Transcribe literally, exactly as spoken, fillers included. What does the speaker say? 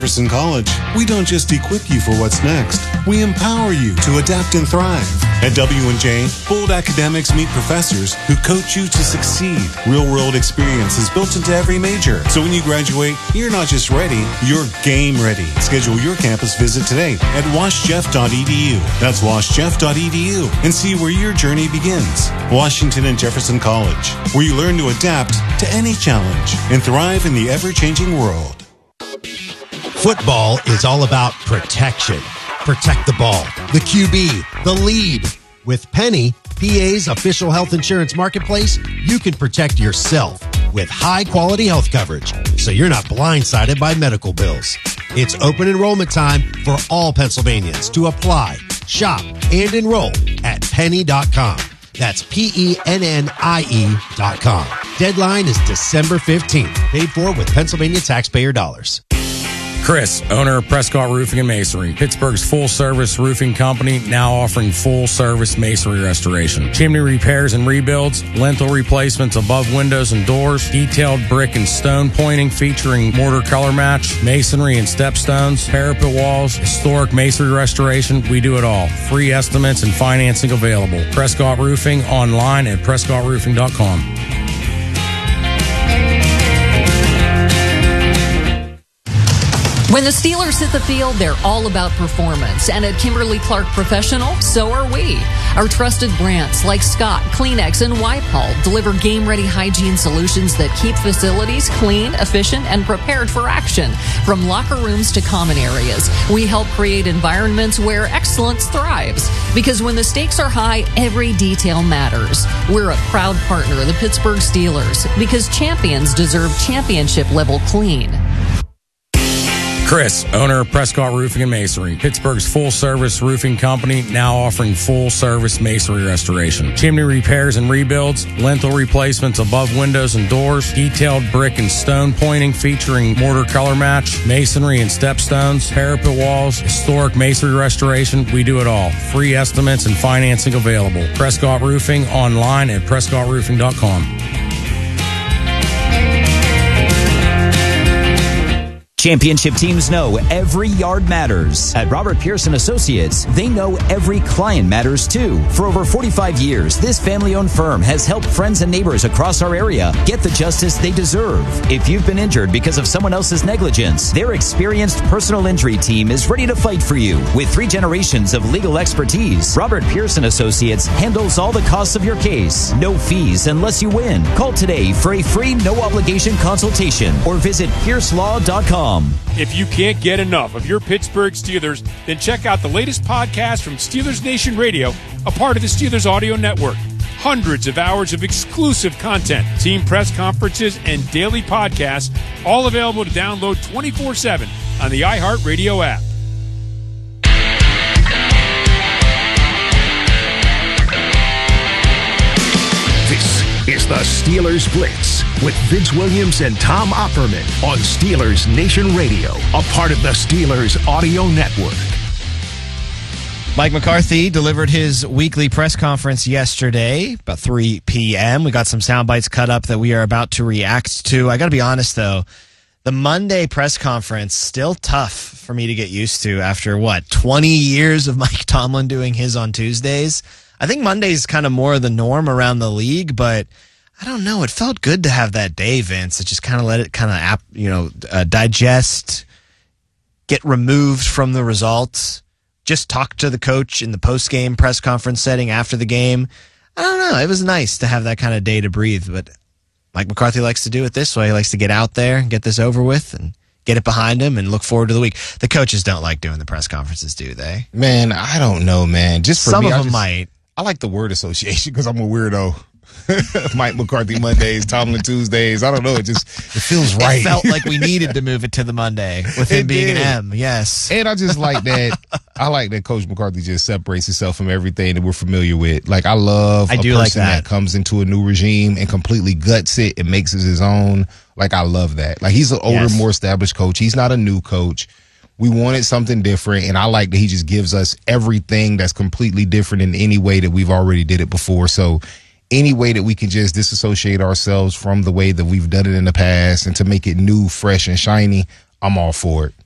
Jefferson College, we don't just equip you for what's next. We empower you to adapt and thrive. At W and J, bold academics meet professors who coach you to succeed. Real-world experience is built into every major. So when you graduate, you're not just ready, you're game ready. Schedule your campus visit today at wash jeff dot e d u. That's wash jeff dot e d u and see where your journey begins. Washington and Jefferson College, where you learn to adapt to any challenge and thrive in the ever-changing world. Football is all about protection. Protect the ball, the Q B, the lead. With Penny, P A's official health insurance marketplace, you can protect yourself with high-quality health coverage, so you're not blindsided by medical bills. It's open enrollment time for all Pennsylvanians to apply, shop, and enroll at penny dot com. That's P E N N I E dot com. Deadline is December fifteenth. Paid for with Pennsylvania taxpayer dollars. Chris, owner of Prescott Roofing and Masonry, Pittsburgh's full-service roofing company, now offering full-service masonry restoration, chimney repairs and rebuilds, lintel replacements above windows and doors, detailed brick and stone pointing featuring mortar color match, masonry and stepstones, parapet walls, historic masonry restoration. We do it all. Free estimates and financing available. Prescott Roofing online at prescott roofing dot com. When the Steelers hit the field, they're all about performance. And at Kimberly-Clark Professional, so are we. Our trusted brands like Scott, Kleenex, and Wipe-All deliver game-ready hygiene solutions that keep facilities clean, efficient, and prepared for action. From locker rooms to common areas, we help create environments where excellence thrives. Because when the stakes are high, every detail matters. We're a proud partner of the Pittsburgh Steelers because champions deserve championship-level clean. Chris, owner of Prescott Roofing and Masonry, Pittsburgh's full-service roofing company, now offering full-service masonry restoration, chimney repairs and rebuilds, lintel replacements above windows and doors, detailed brick and stone pointing featuring mortar color match, masonry and stepstones, parapet walls, historic masonry restoration. We do it all. Free estimates and financing available. Prescott Roofing online at prescott roofing dot com. Championship teams know every yard matters. At Robert Pearson Associates, they know every client matters too. For over forty-five years, this family-owned firm has helped friends and neighbors across our area get the justice they deserve. If you've been injured because of someone else's negligence, their experienced personal injury team is ready to fight for you. With three generations of legal expertise, Robert Pearson Associates handles all the costs of your case. No fees unless you win. Call today for a free no-obligation consultation or visit pierce law dot com. If you can't get enough of your Pittsburgh Steelers, then check out the latest podcast from Steelers Nation Radio, a part of the Steelers Audio Network. Hundreds of hours of exclusive content, team press conferences, and daily podcasts, all available to download twenty-four seven on the iHeartRadio app. This is the Steelers Blitz with Vince Williams and Tom Opperman on Steelers Nation Radio, a part of the Steelers Audio Network. Mike McCarthy delivered his weekly press conference yesterday, about three p.m. We got some sound bites cut up that we are about to react to. I got to be honest, though, the Monday press conference, still tough for me to get used to after, what, twenty years of Mike Tomlin doing his on Tuesdays. I think Monday's kind of more the norm around the league, but I don't know. It felt good to have that day, Vince. It just kind of let it kind of, you know, uh, digest, get removed from the results, just talk to the coach in the post-game press conference setting after the game. I don't know. It was nice to have that kind of day to breathe, but Mike McCarthy likes to do it this way. He likes to get out there and get this over with and get it behind him and look forward to the week. The coaches don't like doing the press conferences, do they? Man, I don't know, man. Just for Some me, of I them just, might. I like the word association because I'm a weirdo. Mike McCarthy Mondays, Tomlin Tuesdays. I don't know. It just it feels right. It felt like we needed to move it to the Monday with him It being did. an M. Yes. And I just like that. I like that Coach McCarthy just separates himself from everything that we're familiar with. Like, I love I a do person like that. that comes into a new regime and completely guts it and makes it his own. Like, I love that. Like, he's an older, Yes. more established coach. He's not a new coach. We wanted something different, and I like that he just gives us everything that's completely different in any way that we've already did it before. So any way that we can just disassociate ourselves from the way that we've done it in the past and to make it new, fresh, and shiny, I'm all for it.